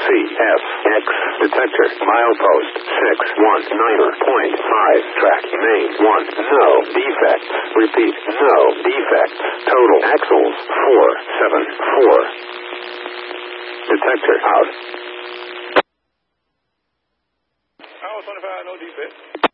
CSX detector. Milepost 619.5. Track main 1. No defects. Repeat, no defects. Total axles 474. Detector out. Hour 25, no defects.